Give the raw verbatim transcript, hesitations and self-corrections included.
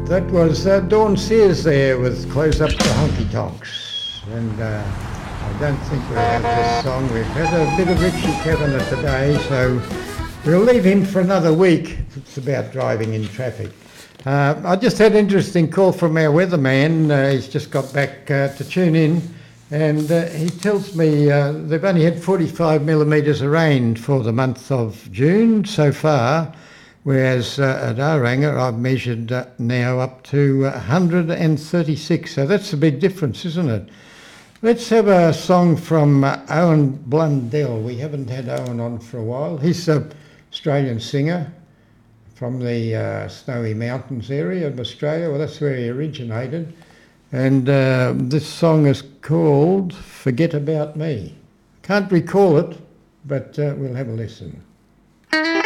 That was uh, Dawn Sears there with Close Up the Honky Tonks. And uh, I don't think we'll have this song. We've had a bit of Richie Kavanagh today, so we'll leave him for another week. It's about driving in traffic. Uh, I just had an interesting call from our weatherman. Uh, he's just got back uh, to tune in, and uh, he tells me uh, they've only had forty-five millimetres of rain for the month of June so far, whereas uh, at Aranga I've measured uh, now up to one hundred thirty-six, so that's a big difference, isn't it? Let's have a song from uh, Owen Blundell. We haven't had Owen on for a while. He's an Australian singer from the uh, Snowy Mountains area of Australia. Well, that's where he originated. And uh, this song is called Forget About Me. Can't recall it, but uh, we'll have a listen.